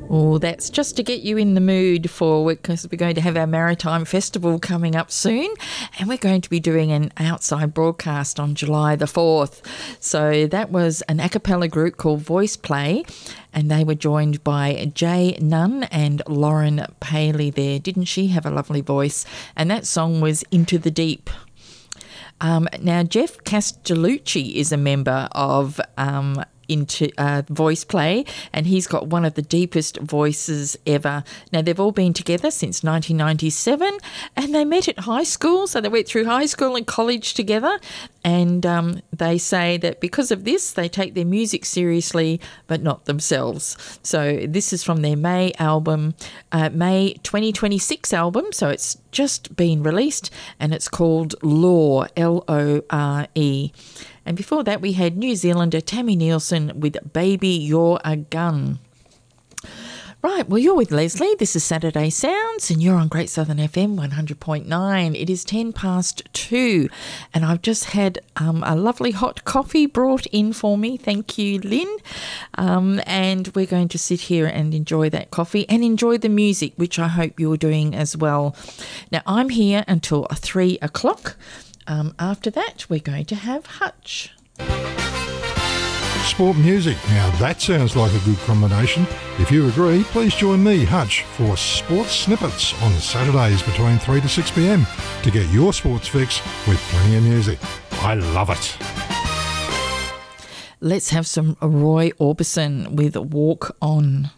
Oh, that's just to get you in the mood for, because we're going to have our Maritime Festival coming up soon, and we're going to be doing an outside broadcast on July the 4th. So that was an a cappella group called Voice Play, and they were joined by Jay Nunn and Lauren Paley there. Didn't she have a lovely voice? And that song was Into the Deep. Now, Jeff Castellucci is a member of into Voice Play, and he's got one of the deepest voices ever. Now, they've all been together since 1997, and they met at high school, so they went through high school and college together, and they say that because of this, they take their music seriously, but not themselves. So this is from their May 2026 album, so it's just been released, and it's called Lore, Lore. And before that, we had New Zealander Tammy Nielsen with Baby You're a Gun. Right, well, you're with Leslie. This is Saturday Sounds, and you're on Great Southern FM 100.9. It is 2:10, and I've just had a lovely hot coffee brought in for me. Thank you, Lynn. And we're going to sit here and enjoy that coffee and enjoy the music, which I hope you're doing as well. Now, I'm here until 3 o'clock. After that, we're going to have Hutch. Sport music. Now that sounds like a good combination. If you agree, please join me, Hutch, for Sports Snippets on Saturdays between 3 to 6 p.m. to get your sports fix with plenty of music. I love it. Let's have some Roy Orbison with Walk On.